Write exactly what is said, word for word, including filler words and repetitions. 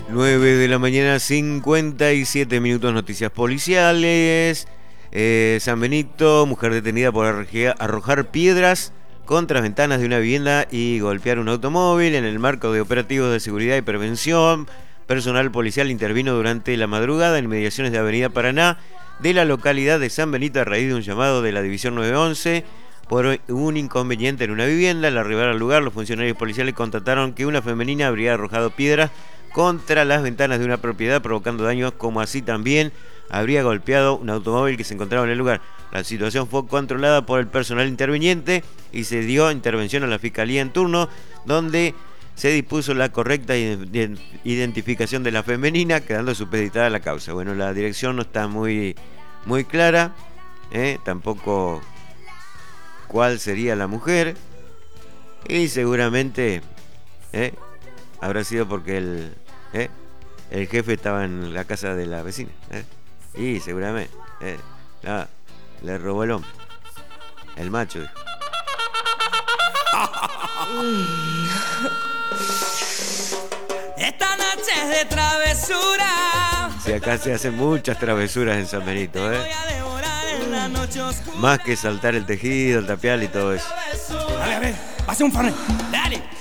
nueve de la mañana, cincuenta y siete minutos, noticias policiales. Eh, San Benito, mujer detenida por arrojar piedras contra ventanas de una vivienda y golpear un automóvil. En el marco de operativos de seguridad y prevención, personal policial intervino durante la madrugada en inmediaciones de Avenida Paraná de la localidad de San Benito a raíz de un llamado de la División nueve once por un inconveniente en una vivienda. Al arribar al lugar, los funcionarios policiales constataron que una femenina habría arrojado piedras contra las ventanas de una propiedad, provocando daños, como así también habría golpeado un automóvil que se encontraba en el lugar. La situación fue controlada por el personal interviniente y se dio intervención a la Fiscalía en turno, donde se dispuso la correcta identificación de la femenina, quedando supeditada la causa. Bueno, la dirección no está muy, muy clara, ¿eh? Tampoco cuál sería la mujer, y seguramente ¿eh? habrá sido porque el, ¿eh? el jefe estaba en la casa de la vecina, ¿eh? y seguramente ¿eh? nada, le robó el hombre, el macho, dijo. Esta noche es de travesura. Si acá se hacen muchas travesuras en San Benito, ¿eh? Más que saltar el tejido, el tapial y todo eso. A ver, a ver, pase un farne. Dale.